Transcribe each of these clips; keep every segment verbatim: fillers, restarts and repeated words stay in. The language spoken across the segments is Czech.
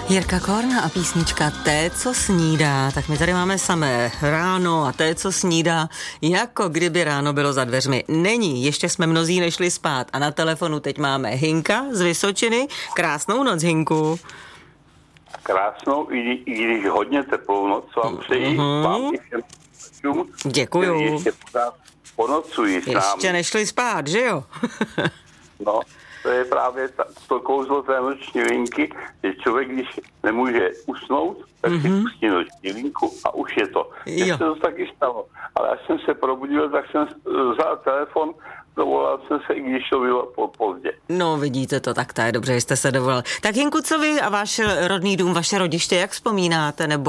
Jirka Korna a písnička Té, co snídá. Tak my tady máme samé ráno a té, co snídá, jako kdyby ráno bylo za dveřmi. Není, ještě jsme mnozí nešli spát a na telefonu teď máme Hinka z Vysočiny. Krásnou noc, Hinku. Krásnou, i, i když hodně teplou noc vám přeji. Mm-hmm. Vám i všem čum, děkuju. Ještě pořád ponocují s námi. Ještě nešli spát, že jo? No, to je právě ta, to kouzlo té noční linky, že člověk, když nemůže usnout, tak mm-hmm. si pustí noční linku a už je to. Mně se to taky stalo. Ale až jsem se probudil, tak jsem vzal telefon, dovolal jsem se, i když to bylo po, pozdě. No, vidíte to, tak to je dobře, že jste se dovolal. Tak Hinku, co vy a váš rodný dům, vaše rodiště, jak vzpomínáte? Nebo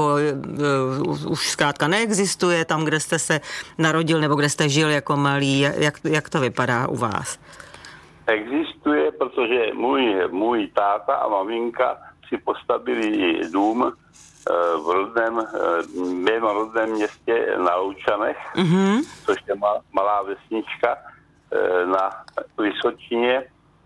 uh, už zkrátka neexistuje tam, kde jste se narodil, nebo kde jste žil jako malý? Jak, jak to vypadá u vás? Existuje, protože můj, můj táta a maminka si postavili dům uh, v rodném, uh, mém rodném městě na Loučanech, mm-hmm. což je mal, malá vesnička uh, na Vysočině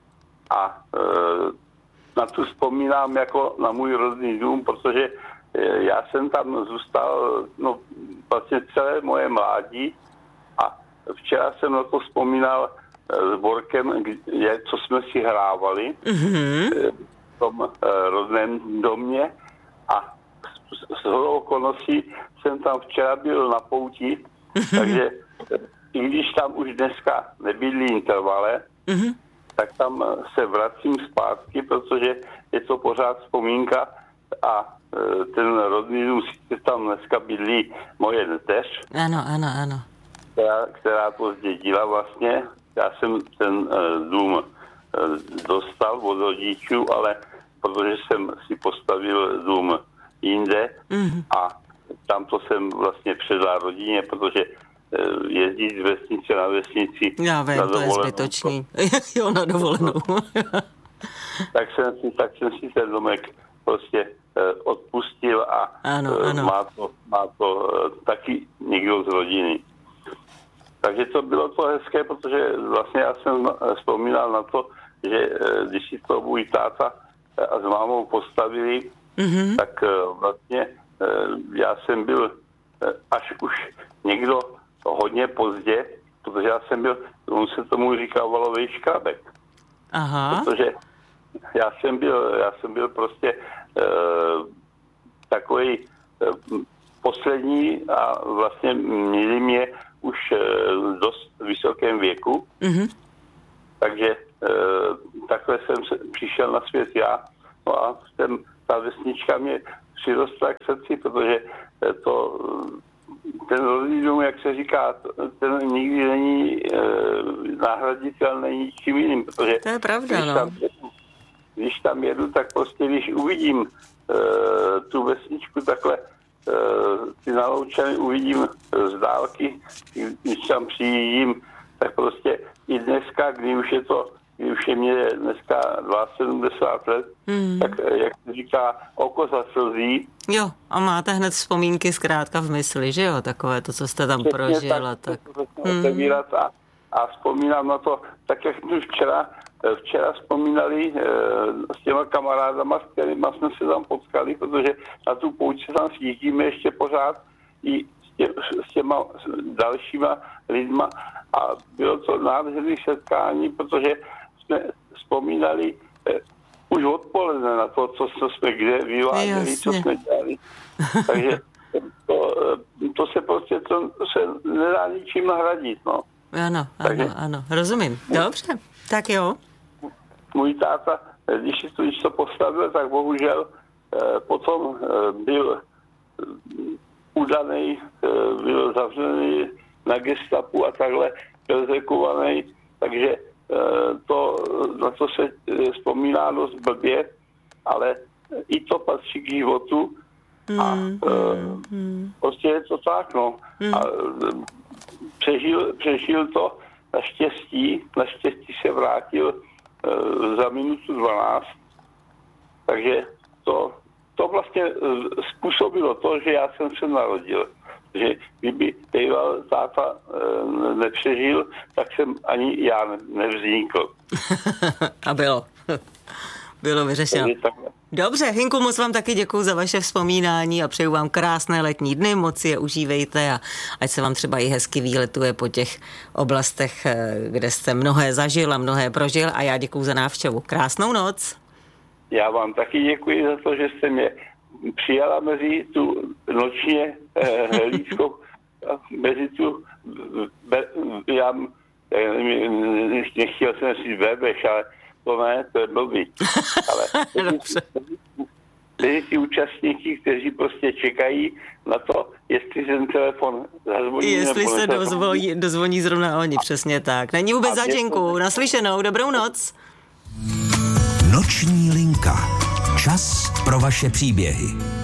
a uh, na tu vzpomínám jako na můj rodný dům, protože uh, já jsem tam zůstal no, vlastně celé moje mládí a včera jsem na to vzpomínal s Borkem, co jsme si hrávali mm-hmm. v tom uh, rodném domě a s hodou okolností jsem tam včera byl na pouti, mm-hmm. takže i když tam už dneska nebydlí intervale, mm-hmm. tak tam se vracím zpátky, protože je to pořád vzpomínka a uh, ten rodný dům, sice tam dneska bydlí moje neteř. Ano, ano, ano. Která, která to zdědila vlastně. Já jsem ten uh, dům uh, dostal od rodičů, ale protože jsem si postavil dům jinde mm-hmm. a tam to jsem vlastně předal rodině, protože uh, jezdit z vesnice na vesnici já vím, na to je zbytočný. jo, na dovolenou. tak, jsem si, tak jsem si ten domek prostě uh, odpustil a ano, uh, ano. má to, má to uh, taky někdo z rodiny. Takže to bylo to hezké, protože vlastně já jsem vzpomínal na to, že když si to můj táta a s mámou postavili, mm-hmm. tak vlastně já jsem byl až už někdo hodně pozdě, protože já jsem byl, on se tomu říkal valovej škrabek. Aha. Protože já jsem byl, já jsem byl prostě uh, takový uh, poslední a vlastně měli mě už v dost vysokém věku, mm-hmm. takže e, takhle jsem se, přišel na svět já. No a ten, ta vesnička mě přirostla k srdci, protože to, ten rodný dům, jak se říká, ten nikdy není e, nahraditelný ničím jiným, protože to je pravda, když, no. tam jedu, když tam jedu, tak prostě když uvidím e, tu vesničku takhle ty na Loučany uvidím z dálky, když tam přijíždím, tak prostě i dneska, kdy už je to, kdy už je mě dneska sedmdesát dva let, mm. tak jak se říká, oko zaslzí. Jo, a máte hned vzpomínky zkrátka v mysli, že jo, takové to, co jste tam Přesně prožil a tak. tak. Mm. A, a vzpomínám na to, tak jak jsme včera, včera vzpomínali e, s těma kamarádama, s kterými jsme se tam potkali, protože na tu pouť se tam sjíždíme ještě pořád i s, tě, s těma dalšíma lidma a bylo to nádherné setkání, protože jsme vzpomínali e, už odpoledne na to, co, co jsme kde vyváděli, co jsme dělali. Takže to, to se prostě to, to se nedá ničím nahradit, no. Ano, ano, ano, rozumím. Dobře, tak jo. Můj táta, když si to, když to postavil, tak bohužel eh, potom eh, byl udaný, eh, byl zavřený na gestapu a takhle perzekovaný, takže eh, to, na to se eh, vzpomíná dost blbě, ale i to patří k životu a eh, mm. prostě je to tak, no. Mm. A eh, přežil, přežil to, naštěstí, naštěstí se vrátil za minutu dvanáct, takže to, to vlastně způsobilo to, že já jsem se narodil. Že kdyby býval táta nepřežil, tak jsem ani já nevznikl. A bylo. Bylo vyřešeno. Dobře, Hinku, moc vám taky děkuju za vaše vzpomínání a přeju vám krásné letní dny, moc si je užívejte a ať se vám třeba i hezky výletuje po těch oblastech, kde jste mnohé zažil a mnohé prožil a já děkuju za návštěvu. Krásnou noc. Já vám taky děkuji za to, že jste mě přijala mezi tu nočně eh, lídskou, mezi tu, be, já nechtěl jsem si bebeš, ale to ne, to je blbý. Ale mezi ty účastníky, kteří prostě čekají na to, jestli ten telefon zazvoní. Jestli se dozvoní, dozvoní zrovna oni, přesně tak. Není vůbec za Děnku. Naslyšenou, dobrou noc. Noční linka. Čas pro vaše příběhy.